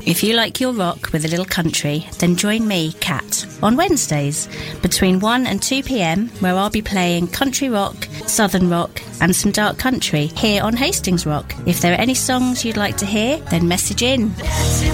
If you like your rock with a little country, then join me, Kat, on Wednesdays between 1 and 2 p.m, where I'll be playing country rock, southern rock and some dark country here on Hastings Rock. If there are any songs you'd like to hear, then message in.